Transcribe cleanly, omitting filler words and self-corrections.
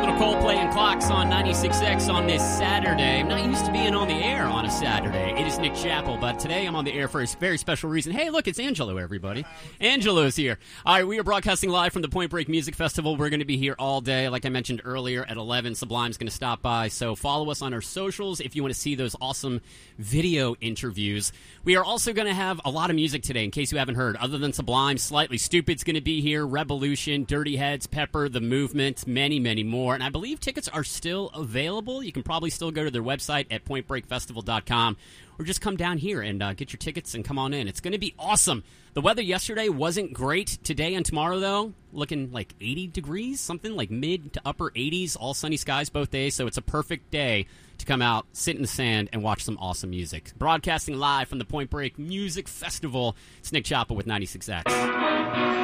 Little Coldplay and Clocks on 96X on this Saturday. I'm not used to being on the air on a Saturday. It is Nick Chappell, but today I'm on the air for a very special reason. Hey, look, it's Angelo, everybody. Angelo's here. All right, we are broadcasting live from the Point Break Music Festival. We're going to be here all day. Like I mentioned earlier, at 11, Sublime's going to stop by. So follow us on our socials if you want to see those awesome video interviews. We are also going to have a lot of music today, in case you haven't heard. Other than Sublime, Slightly Stupid's going to be here, Revolution, Dirty Heads, Pepper, The Movement, many, many more. And I believe tickets are still available. You can probably still go to their website at pointbreakfestival.com or just come down here and get your tickets and come on in. It's going to be awesome. The weather yesterday wasn't great. Today and tomorrow, though, looking like 80 degrees, something like mid to upper 80s, all sunny skies both days. So it's a perfect day to come out, sit in the sand, and watch some awesome music. Broadcasting live from the Point Break Music Festival, it's Nick Chappell with 96X.